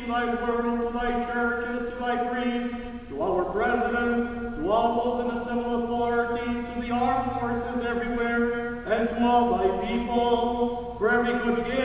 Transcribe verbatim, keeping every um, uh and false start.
thy world, to thy churches, to thy priests, to our president, to all those in the civil authority, to the armed forces everywhere, and to all thy people, for every good gift